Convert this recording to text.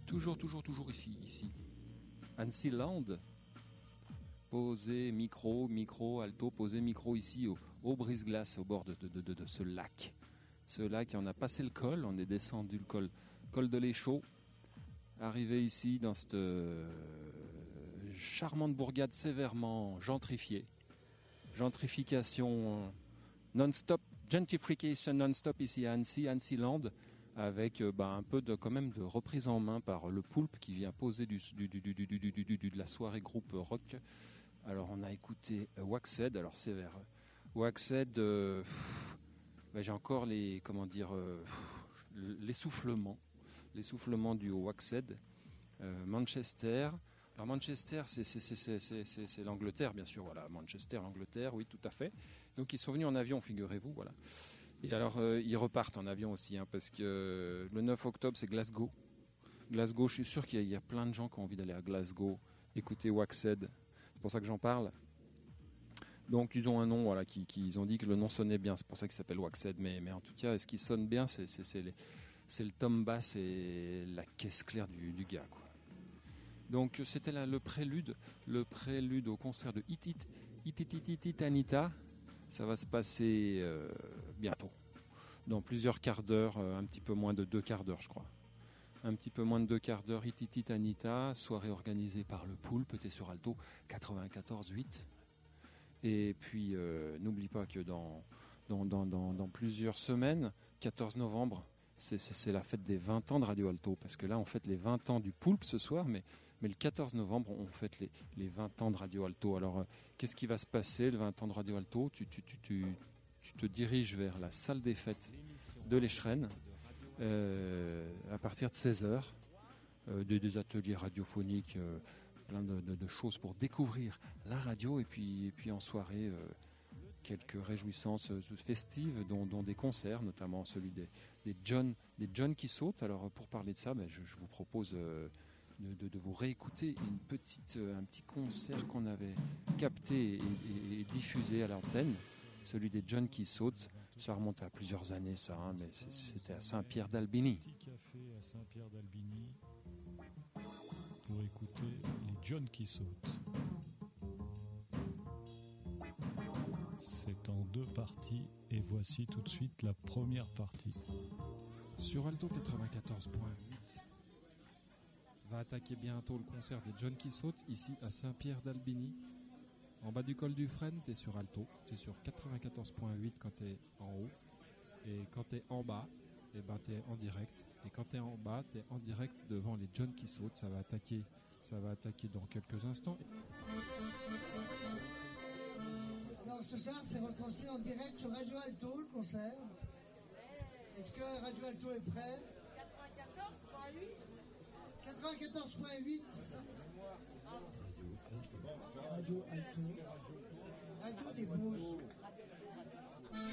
Toujours ici. Annecy Land. Poser micro, alto, poser micro ici au brise-glace, au bord de ce lac. Ce lac, on a passé le col, on est descendu le col de l'Échaud. Arrivé ici dans cette charmante bourgade sévèrement gentrifiée. Gentrification non-stop, gentrification non-stop ici à Annecy Land, avec un peu quand même de reprise en main par le Poulpe qui vient poser de la soirée groupe rock. Alors on a écouté Waxhead, alors sévère. Waxhead, j'ai encore l'essoufflement du Waxhead. Manchester. Alors Manchester, c'est l'Angleterre, bien sûr. Voilà, Manchester, l'Angleterre, oui, tout à fait. Donc ils sont venus en avion, figurez-vous, voilà. Et alors ils repartent en avion aussi, parce que le 9 octobre, c'est Glasgow. Glasgow, je suis sûr qu'il y a plein de gens qui ont envie d'aller à Glasgow, écouter Waxhead. C'est pour ça que j'en parle. Donc ils ont un nom, voilà, ils ont dit que le nom sonnait bien, c'est pour ça qu'il s'appelle Waxhead. Mais en tout cas, ce qui sonne bien, c'est le tom bass et la caisse claire du gars, quoi. Donc c'était là le prélude au concert de It Anita. Ça va se passer bientôt, dans plusieurs quarts d'heure, un petit peu moins de 2 quarts d'heure, je crois. Un petit peu moins de 2 quarts d'heure, It Anita, soirée organisée par le Poulpe, t'es sur Alto 94.8. Et puis n'oublie pas que dans plusieurs semaines, 14 novembre, c'est la fête des 20 ans de Radio Alto, parce que là on fête les 20 ans du Poulpe ce soir, mais le 14 novembre on fête les 20 ans de Radio Alto. Alors qu'est-ce qui va se passer le 20 ans de Radio Alto? Tu te diriges vers la salle des fêtes de l'Écheren à partir de 16h, des ateliers radiophoniques, plein de choses pour découvrir la radio, et puis en soirée quelques réjouissances festives, dont des concerts, notamment celui des John qui sautent. Alors pour parler de ça, je vous propose de vous réécouter un petit concert qu'on avait capté et diffusé à l'antenne, celui des John qui sautent. Ça remonte à plusieurs années, ça, mais c'était à Saint-Pierre-d'Albigny. Petit café à Saint-Pierre-d'Albigny pour écouter les John qui sautent. C'est en 2 parties et voici tout de suite la première partie. Sur Alto 94.8 va attaquer bientôt le concert des John qui sautent ici à Saint-Pierre-d'Albigny. En bas du col du Frêne, t'es sur Alto, t'es sur 94.8 quand t'es en haut, et quand t'es en bas, t'es en direct, et quand t'es en bas, t'es en direct devant les John qui sautent. Ça va attaquer dans quelques instants. Alors ce soir, c'est retransmis en direct sur Radio Alto, le concert. Est-ce que Radio Alto est prêt? 94.8. Radio Alto. Radio des Bouges.